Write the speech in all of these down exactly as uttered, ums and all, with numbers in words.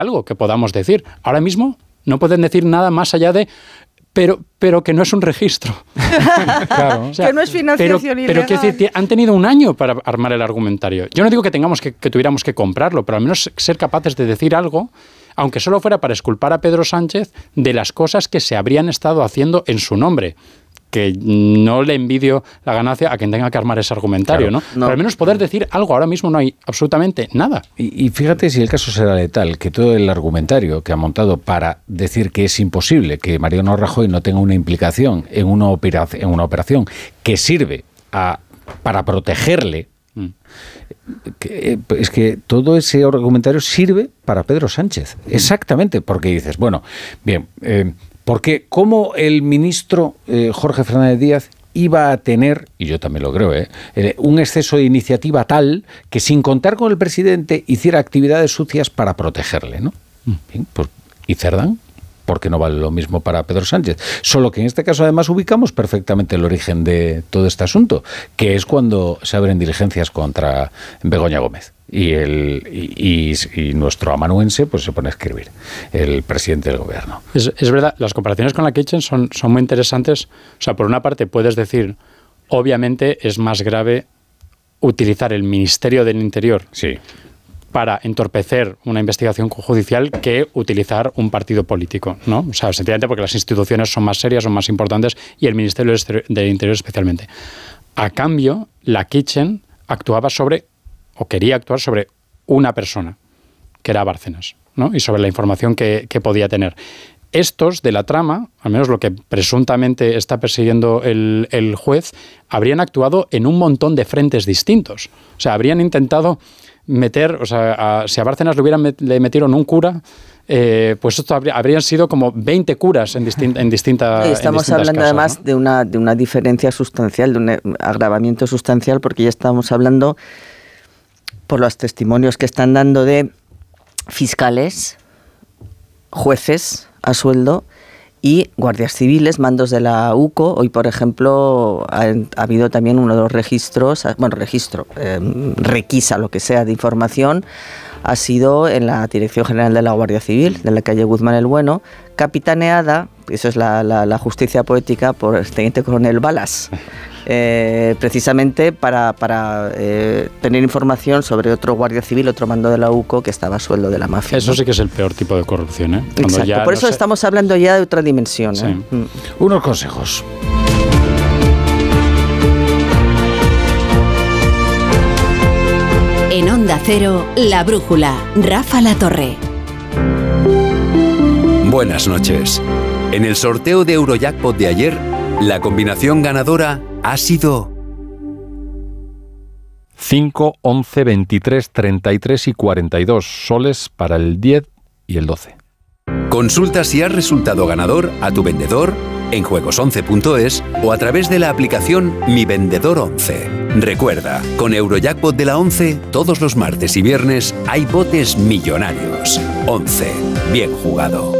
algo que podamos decir. Ahora mismo no pueden decir nada más allá de pero pero que no es un registro. Claro. O sea, que no es financiación pero, ilegal. Pero quiero decir, han tenido un año para armar el argumentario. Yo no digo que tengamos que, que tuviéramos que comprarlo, pero al menos ser capaces de decir algo, aunque solo fuera para exculpar a Pedro Sánchez de las cosas que se habrían estado haciendo en su nombre. Que no le envidio la ganancia a quien tenga que armar ese argumentario, claro, ¿no? ¿no? Pero al menos poder decir algo. Ahora mismo no hay absolutamente nada. Y, y fíjate si el caso será letal, que todo el argumentario que ha montado para decir que es imposible que Mariano Rajoy no tenga una implicación en una, opera, en una operación que sirve a, para protegerle, mm. que, es que todo ese argumentario sirve para Pedro Sánchez. Mm. Exactamente, porque dices, bueno, bien... Eh, Porque cómo el ministro eh, Jorge Fernández Díaz iba a tener, y yo también lo creo, ¿eh? eh, un exceso de iniciativa tal que sin contar con el presidente hiciera actividades sucias para protegerle, ¿no? Mm. Bien, pues, ¿y Cerdán? Porque no vale lo mismo para Pedro Sánchez. Solo que en este caso además ubicamos perfectamente el origen de todo este asunto, que es cuando se abren diligencias contra Begoña Gómez. Y, el, y, y, y nuestro amanuense pues se pone a escribir, el presidente del gobierno. Es, es verdad, las comparaciones con la Kitchen son, son muy interesantes. O sea, por una parte puedes decir, obviamente es más grave utilizar el Ministerio del Interior sí. para entorpecer una investigación judicial que utilizar un partido político, ¿no? O sea, sencillamente porque las instituciones son más serias, son más importantes y el Ministerio del Interior especialmente. A cambio, la Kitchen actuaba sobre... o quería actuar sobre una persona, que era Bárcenas, ¿no? Y sobre la información que, que podía tener. Estos de la trama, al menos lo que presuntamente está persiguiendo el, el juez, habrían actuado en un montón de frentes distintos. O sea, habrían intentado meter, o sea, a, si a Bárcenas le, hubieran met, le metieron un cura, eh, pues esto habría, habrían sido como veinte curas en, distin, en, distinta, y estamos en distintas hablando casas, además, ¿no? de, una, de una diferencia sustancial, de un agravamiento sustancial, porque ya estamos hablando... por los testimonios que están dando de fiscales, jueces a sueldo y guardias civiles, mandos de la U C O. Hoy, por ejemplo, ha, ha habido también uno de los registros, bueno, registro, eh, requisa, lo que sea, de información, ha sido en la Dirección General de la Guardia Civil, de la calle Guzmán el Bueno, capitaneada, eso es la, la, la justicia poética, por el teniente coronel Balas. Eh, precisamente para, para eh, tener información sobre otro guardia civil, otro mando de la U C O que estaba a sueldo de la mafia. Eso, ¿no? Sí que es el peor tipo de corrupción, ¿eh? Cuando Exacto, ya por eso no sé... estamos hablando ya de otra dimensión, ¿eh? Sí. Mm. Unos consejos. En Onda Cero, La Brújula, Rafa La Torre. Buenas noches. En el sorteo de Eurojackpot de ayer, la combinación ganadora ha sido cinco, once, veintitrés, treinta y tres y cuarenta y dos soles para el diez y el doce. Consulta si has resultado ganador a tu vendedor en juegos once punto es o a través de la aplicación Mi Vendedor once. Recuerda, con Eurojackpot de la once, todos los martes y viernes hay botes millonarios. once. Bien jugado.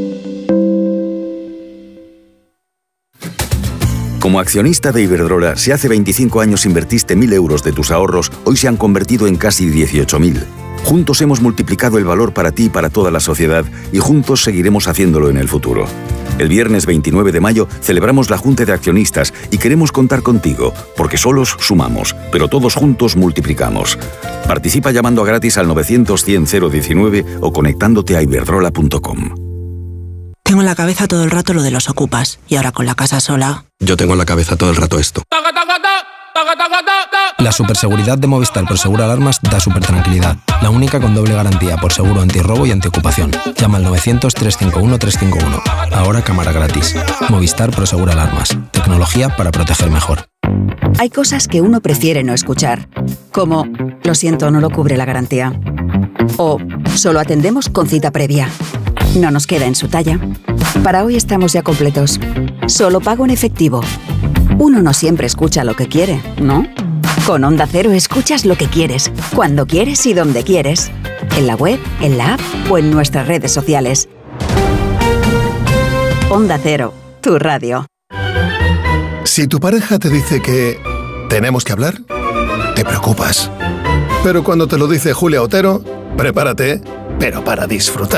Como accionista de Iberdrola, si hace veinticinco años invertiste mil euros de tus ahorros, hoy se han convertido en casi dieciocho mil. Juntos hemos multiplicado el valor para ti y para toda la sociedad y juntos seguiremos haciéndolo en el futuro. El viernes veintinueve de mayo celebramos la Junta de Accionistas y queremos contar contigo, porque solos sumamos, pero todos juntos multiplicamos. Participa llamando a gratis al novecientos, cien, cero diecinueve o conectándote a iberdrola punto com. Tengo en la cabeza todo el rato lo de los ocupas. Y ahora con la casa sola... Yo tengo en la cabeza todo el rato esto. La superseguridad de Movistar Prosegur Alarmas da super tranquilidad. La única con doble garantía por seguro antirrobo y antiocupación. Llama al novecientos, trescientos cincuenta y uno, trescientos cincuenta y uno. Ahora cámara gratis. Movistar Prosegur Alarmas. Tecnología para proteger mejor. Hay cosas que uno prefiere no escuchar. Como, lo siento, no lo cubre la garantía. O, solo atendemos con cita previa. No nos queda en su talla. Para hoy estamos ya completos. Solo pago en efectivo. Uno no siempre escucha lo que quiere, ¿no? Con Onda Cero escuchas lo que quieres, cuando quieres y donde quieres. En la web, en la app o en nuestras redes sociales. Onda Cero, tu radio. Si tu pareja te dice que tenemos que hablar, te preocupas. Pero cuando te lo dice Julia Otero, prepárate, pero para disfrutar.